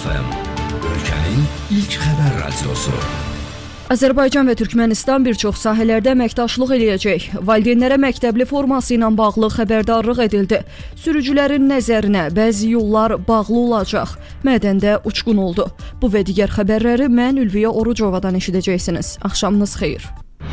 Real FM, ölkənin ilk xəbər radiosu. Azərbaycan və Türkmənistan bir çox sahələrdə əməkdaşlıq eləyəcək. Valideynlərə məktəbli forması ilə bağlı xəbərdarlıq edildi. Sürücülərin nəzərinə bəzi yollar bağlı olacaq. Mədəndə uçqun oldu. Bu və digər xəbərləri mən Ülviyə Orucovadan eşidəcəksiniz. Axşamınız xeyir.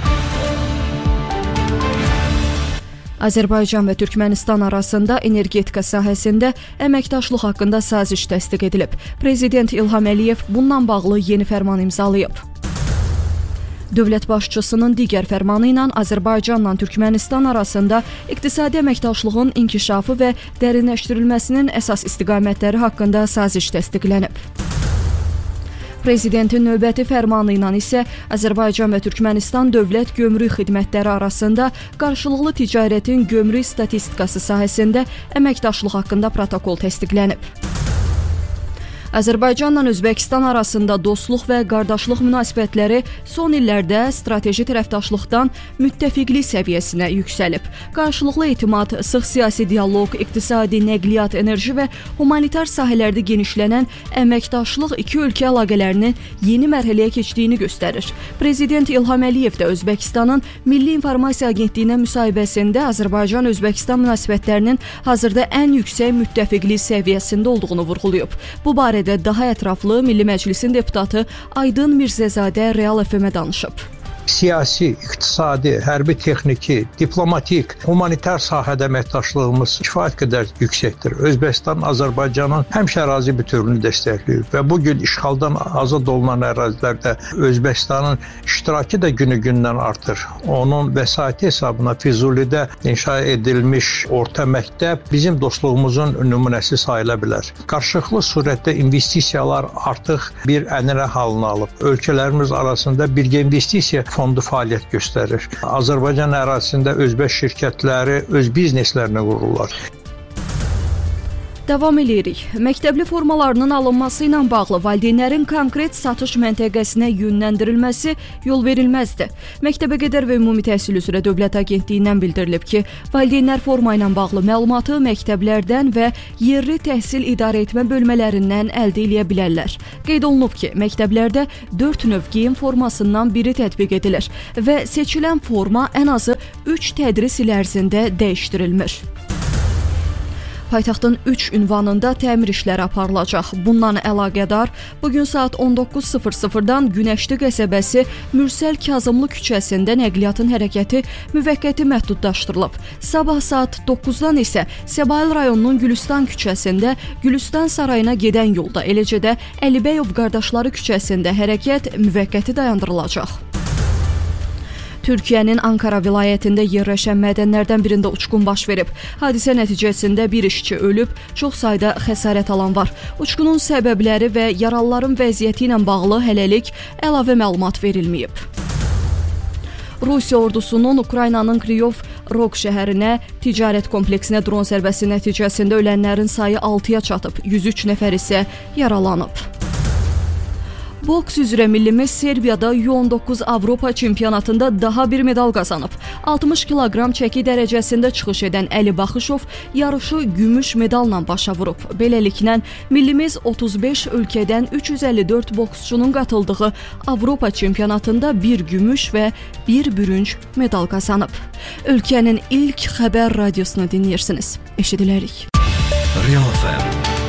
Azərbaycan və Türkmənistan arasında energetika sahəsində əməkdaşlıq haqqında saziş təsdiq edilib. Prezident İlham Əliyev bununla bağlı yeni fərman imzalayıb. Dövlət başçısının digər fərmanı ilə Azərbaycanla Türkmənistan arasında iqtisadi əməkdaşlığın inkişafı və dərinləşdirilməsinin əsas istiqamətləri haqqında saziş təsdiqlənib. Prezidentin növbəti fərmanı ilə isə Azərbaycan və Türkmənistan dövlət gömrük xidmətləri arasında qarşılıqlı ticarətin gömrük statistikası sahəsində əməkdaşlıq haqqında protokol təsdiqlənib. Azərbaycanla Özbəkistan arasında dostluq və qardaşlıq münasibətləri son illərdə strateji tərəfdaşlıqdan müttəfiqlik səviyyəsinə yüksəlib. Qarşılıqlı etimad, sıx siyasi dialoq, iqtisadi, nəqliyyat, enerji və humanitar sahələrdə genişlənən əməkdaşlıq iki ölkə əlaqələrinin yeni mərhələyə keçdiyini göstərir. Prezident İlham Əliyev də Özbəkistanın Milli İnformasiya Agentliyinə müsahibəsində Azərbaycan-Özbəkistan münasibətlərinin hazırda ən yüksək müttəfiqlik səviyyəsində olduğunu vurğulayıb. Bu barədə daha ətraflı Milli Məclisin deputatı Aydın Mirzəzadə Real FM-ə danışıb. Siyasi, iqtisadi, hərbi texniki, diplomatik, humanitar sahədə əməkdaşlığımız kifayət qədər yüksəkdir. Özbəkistan Azərbaycanın həmişə ərazi bütövlüyünü dəstəkləyir və bu gün işğaldan azad olunan ərazilərdə Özbəkistanın iştirakı da günü-gündən artır. Onun vəsaiti hesabına Füzulidə inşa edilmiş orta məktəb bizim dostluğumuzun nümunəsi sayıla bilər. Qarşılıqlı surətdə investisiyalar artıq bir ənənə halını alıb. Ölkələrimiz arasında birgə investisiya fondu fəaliyyət göstərir. Azərbaycan ərazisində özbək şirkətləri öz bizneslərini qururlar. Davam edirik. Məktəbli formalarının alınması ilə bağlı valideynlərin konkret satış məntəqəsinə yönləndirilməsi yol verilməzdir. Məktəbəqədər və Ümumi Təhsil üzrə Dövlət Agentliyindən bildirilib ki, valideynlər forma ilə bağlı məlumatı məktəblərdən və yerli təhsil idarəetmə bölmələrindən əldə edə bilərlər. Qeyd olunub ki, məktəblərdə 4 növ geyim formasından biri tətbiq edilir və seçilən forma ən azı 3 tədris il ərzində dəyişdirilmir. Paytaxtın 3 ünvanında təmir işləri aparılacaq. Bundan əlaqədar bugün saat 19:00-dan Günəşli qəsəbəsi Mürsəl Kazımlı küçəsində nəqliyyatın hərəkəti müvəqqəti məhdudlaşdırılıb. Sabah saat 9-dan isə Səbail rayonunun Gülüstan küçəsində Gülüstan sarayına gedən yolda, eləcə də Əlibəyov qardaşları küçəsində hərəkət müvəqqəti dayandırılacaq. Türkiyənin Ankara vilayətində yerləşən mədənlərdən birində uçqun baş verib. Hadisə nəticəsində bir işçi ölüb, çox sayda xəsarət alan var. Uçqunun səbəbləri və yaralıların vəziyyəti ilə bağlı hələlik əlavə məlumat verilməyib. Rusiya ordusunun Ukraynanın Kriyov Rog şəhərinə ticarət kompleksinə dron zərbəsi nəticəsində ölənlərin sayı 6-ya çatıb, 103 nəfər isə yaralanıb. Boks üzrə millimiz Serbiyada U19 Avropa çempionatında daha bir medal qazanıb. 60 kiloqram çəki dərəcəsində çıxış edən Əli Baxışov yarışı gümüş medalla başa vurub. Beləliklə, millimiz 35 ölkədən 354 boksçunun qatıldığı Avropa çempionatında bir gümüş və bir bürünc medal qazanıb. Ölkənin ilk xəbər radiosunu dinləyirsiniz. Eşidilərik. Real FM.